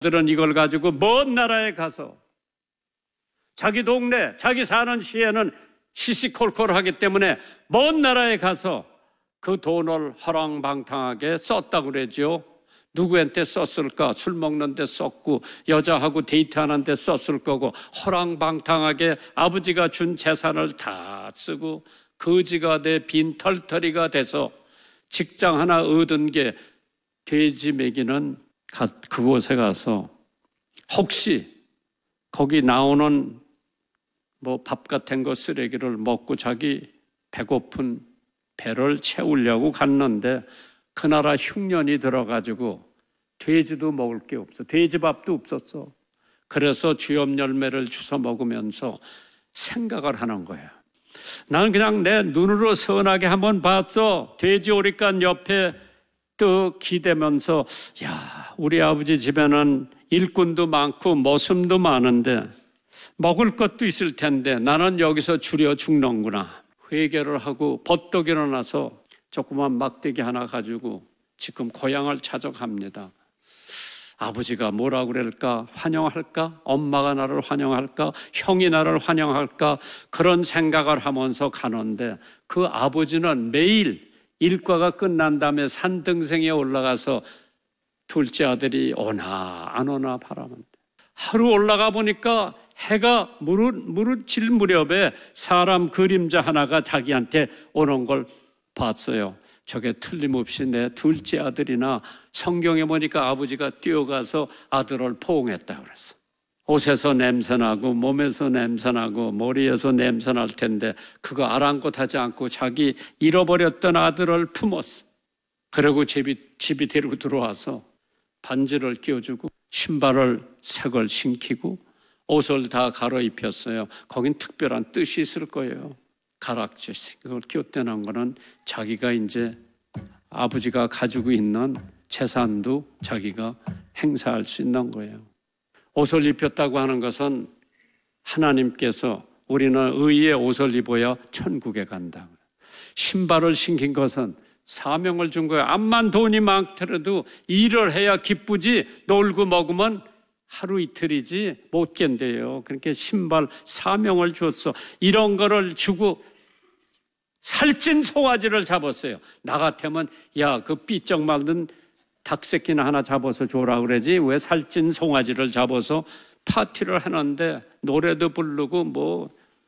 들은 이걸 가지고 먼 나라에 가서 자기 동네, 자기 사는 시에는 시시콜콜하기 때문에 먼 나라에 가서 그 돈을 허랑방탕하게 썼다고 그러죠. 누구한테 썼을까? 술 먹는 데 썼고 여자하고 데이트하는 데 썼을 거고, 허랑방탕하게 아버지가 준 재산을 다 쓰고 거지가 돼 빈털터리가 돼서 직장 하나 얻은 게 돼지 먹이는 그곳에 가서 혹시 거기 나오는 뭐 밥 같은 거 쓰레기를 먹고 자기 배고픈 배를 채우려고 갔는데 그 나라 흉년이 들어가지고 돼지도 먹을 게 없어. 돼지밥도 없었어. 그래서 쥐염 열매를 주워 먹으면서 생각을 하는 거예요. 나는 그냥 내 눈으로 선하게 한번 봤어. 돼지 오리간 옆에 또 기대면서, 야, 우리 아버지 집에는 일꾼도 많고 머슴도 많은데 먹을 것도 있을 텐데 나는 여기서 줄여 죽는구나. 회개를 하고 버떡 일어나서 조그만 막대기 하나 가지고 지금 고향을 찾아갑니다. 아버지가 뭐라 그럴까? 환영할까? 엄마가 나를 환영할까? 형이 나를 환영할까? 그런 생각을 하면서 가는데 그 아버지는 매일 일과가 끝난 다음에 산등성에 올라가서 둘째 아들이 오나 안 오나 바라만, 하루 올라가 보니까 해가 무르칠 무렵에 사람 그림자 하나가 자기한테 오는 걸 봤어요. 저게 틀림없이 내 둘째 아들이나, 성경에 보니까 아버지가 뛰어가서 아들을 포옹했다고 그랬어. 옷에서 냄새나고 몸에서 냄새나고 머리에서 냄새날 텐데 그거 아랑곳하지 않고 자기 잃어버렸던 아들을 품었어. 그리고 집이 데리고 들어와서 반지를 끼워주고 신발을 새걸 신기고 옷을 다 갈아입혔어요. 거긴 특별한 뜻이 있을 거예요. 가락지 그걸 끼웠다는 거는 자기가 이제 아버지가 가지고 있는 재산도 자기가 행사할 수 있는 거예요. 옷을 입혔다고 하는 것은 하나님께서 우리는 의의 옷을 입어야 천국에 간다. 신발을 신긴 것은 사명을 준 거예요. 암만 돈이 많더라도 일을 해야 기쁘지 놀고 먹으면 하루 이틀이지 못 견뎌요. 그러니까 신발 사명을 줬어. 이런 거를 주고 살찐 송아지를 잡았어요. 나 같으면 야, 그 삐쩍 말든 닭새끼나 하나 잡아서 줘라 그러지 왜 살찐 송아지를 잡아서 파티를 하는데 노래도 부르고 뭐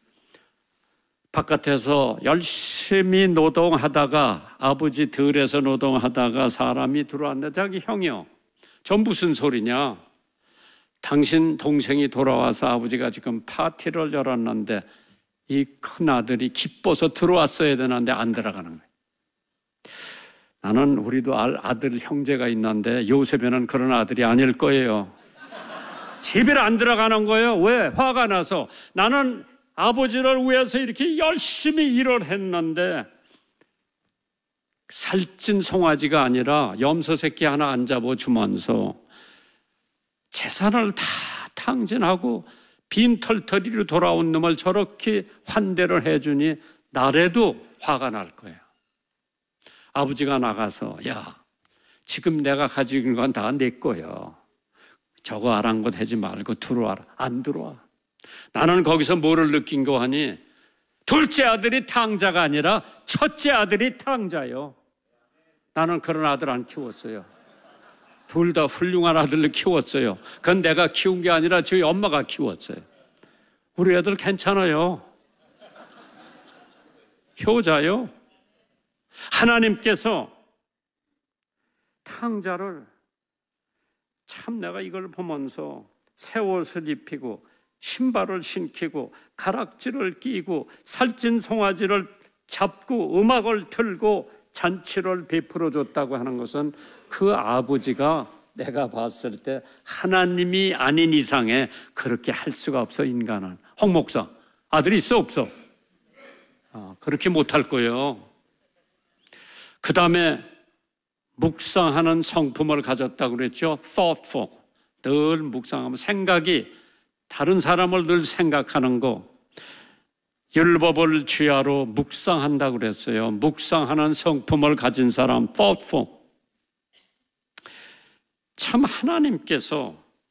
바깥에서 열심히 노동하다가 아버지 들에서 노동하다가 사람이 들어왔는데 자기 형이요. 저 무슨 소리냐. 당신 동생이 돌아와서 아버지가 지금 파티를 열었는데 이 큰아들이 기뻐서 들어왔어야 되는데 안 들어가는 거예요. 나는 우리도 아들 형제가 있는데 요셉에는 그런 아들이 아닐 거예요. 집에 안 들어가는 거예요. 왜? 화가 나서. 나는 아버지를 위해서 이렇게 열심히 일을 했는데 살찐 송아지가 아니라 염소 새끼 하나 안 잡아주면서 재산을 다 탕진하고 빈털터리로 돌아온 놈을 저렇게 환대를 해주니 나래도 화가 날 거예요. 아버지가 나가서 야, 지금 내가 가지고 있는 건 다 내 거예요. 저거 아랑곳하지 말고 들어와라. 안 들어와. 나는 거기서 뭐를 느낀 거 하니 둘째 아들이 탕자가 아니라 첫째 아들이 탕자요. 나는 그런 아들 안 키웠어요. 둘 다 훌륭한 아들을 키웠어요. 그건 내가 키운 게 아니라 저희 엄마가 키웠어요. 우리 애들 괜찮아요. 효자요. 하나님께서 탕자를 참 내가 이걸 보면서 새 옷을 입히고 신발을 신기고 가락지를 끼고 살찐 송아지를 잡고 음악을 틀고 잔치를 베풀어 줬다고 하는 것은 그 아버지가 내가 봤을 때 하나님이 아닌 이상에 그렇게 할 수가 없어. 인간은. 홍 목사 아들이 있어 없어? 그렇게 못할 거예요. 그 다음에 묵상하는 성품을 가졌다고 그랬죠. thoughtful. 늘 묵상하면 생각이 다른 사람을 늘 생각하는 거. 율법을 주야로 묵상한다고 그랬어요. 묵상하는 성품을 가진 사람 thoughtful. 참 하나님께서